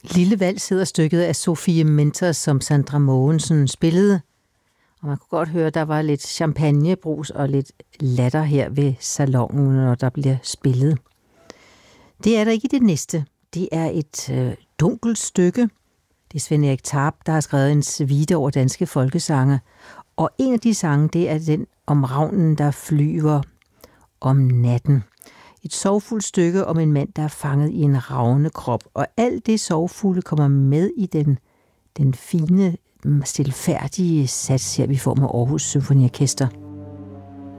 Lille vals hedder stykket af Sofie Menters, som Sandra Mogensen spillede. Og man kunne godt høre, at der var lidt champagnebrus og lidt latter her ved salonen, når der bliver spillet. Det er der ikke i det næste. Det er et dunkelt stykke. Det er Svend Erik Tarp, der har skrevet en suite over danske folkesange. Og en af de sange, det er den om ravnen, der flyver om natten. Et sorgfuldt stykke om en mand, der er fanget i en ravnekrop. Og alt det sorgfulde kommer med i den fine, stilfærdige sats her, vi får med Aarhus Symfoniorkester.